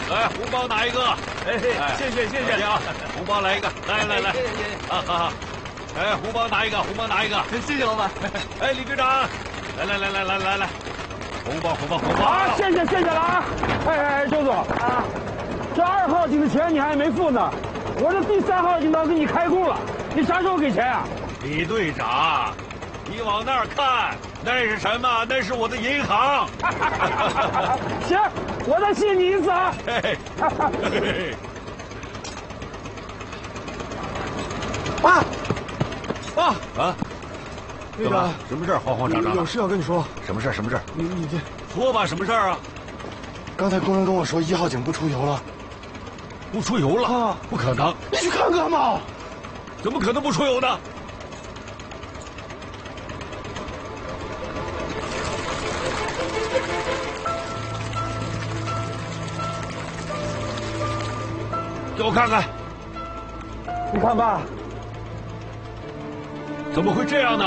来，红包拿一个。 哎，谢谢啊！红包来一个，来，好。哎，红包拿一个， 谢谢老板。 哎，李局长，来，红包啊！谢谢了啊！哎，周总啊，这2号井的钱你还没付呢，我这第3号井都给你开工了，你啥时候给钱啊？ 李队长，你往那儿看，那是什么？那是我的银行。 行，我再谢你一次啊！ 嘿。啊！ 那个什么事儿？慌慌张张。 有事要跟你说。 什么事儿？ 你这说吧，什么事儿啊？ 刚才工人跟我说1号井不出油了。 不出油了？ 啊， 不可能！ 你去看看嘛。 怎么可能不出油呢？给我看看。 你看吧。 怎么会这样呢？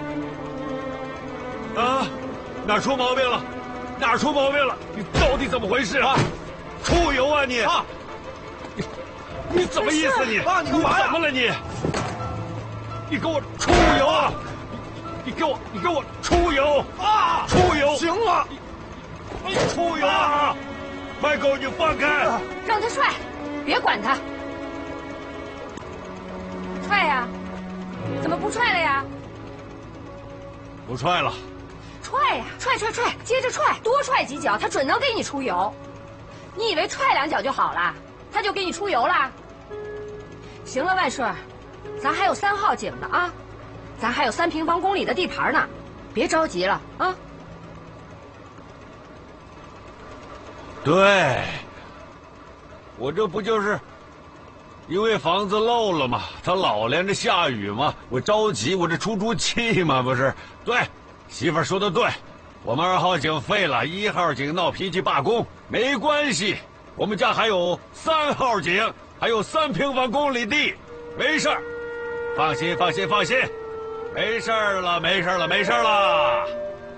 啊，哪儿出毛病了？你到底怎么回事啊？出油啊你！啊！你怎么意思你？ 啊，你干嘛呀？ 怎么了你？你给我出油啊！你给我出油啊！出油！ 行了， 你出油啊！麦狗，你放开！ 让他踹，别管他。踹呀！怎么不踹了呀？ 不踹了。 踹呀！踹，接着踹，多踹几脚，他准能给你出油。你以为踹2脚就好了，他就给你出油了？行了，万顺，咱还有3号井呢啊，咱还有3平方公里的地盘呢，别着急了啊。 对，我这不就是因为房子漏了嘛，它老连着下雨嘛，我着急，我这出气嘛，不是？对，媳妇儿说的对，我们2号井废了，1号井闹脾气罢工，没关系，我们家还有3号井，还有3平方公里地，没事儿，放心，没事儿了。